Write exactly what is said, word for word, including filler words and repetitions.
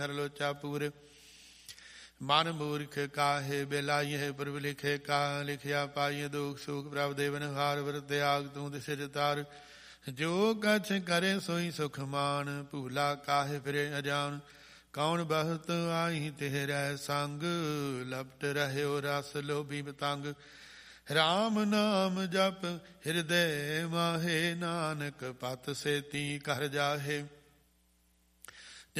ਹਰ ਲੋਚਾ ਪੂਰ। ਮਨ ਮੂਰਖ ਕਾਹੇ ਬੇਲਾਈਏ ਪ੍ਰਭ ਲਿਖੇ ਕਾ, ਲਿਖਿਆ ਪਾਈਏ ਦੁਖ ਸੁਖ ਪ੍ਰਭ ਦੇਵਨ ਹਾਰ। ਵਰ ਤਿਆਗ ਤੂੰ ਦਿਸਿਜ ਤਾਰ, ਜੋ ਕਛ ਕਰੇ ਸੋਈ ਸੁਖ ਮਾਨ। ਭੂਲਾ ਕਾਹੇ ਫਿਰੇ ਅਜਾਨ, ਕੌਣ ਬਹਤ ਆਈ ਤੇਰੇ ਸੰਗ। ਲਪਟ ਰਹਿਓ ਰਸ ਲੋਭੀ ਪਤੰਗ, ਰਾਮ ਨਾਮ ਜਪ ਹਿਰਦੇ ਮਾਹੇ। ਨਾਨਕ ਪਤ ਸੇਤੀ ਕਰ ਜਾਹੇ,